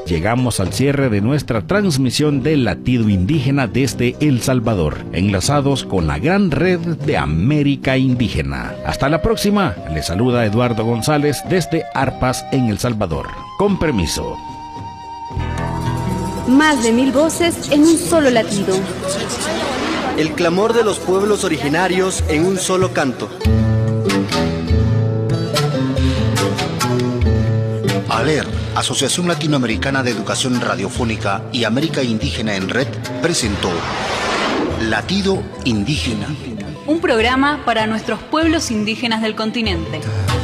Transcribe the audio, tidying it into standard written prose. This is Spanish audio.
llegamos al cierre de nuestra transmisión del Latido Indígena desde El Salvador, enlazados con la gran red de América Indígena. Hasta la próxima. Les saluda Eduardo González desde Arpas en El Salvador. Con permiso. Más de 1000 voces en un solo latido. El clamor de los pueblos originarios en un solo canto. ALER, Asociación Latinoamericana de Educación Radiofónica y América Indígena en Red, presentó Latido Indígena. Un programa para nuestros pueblos indígenas del continente.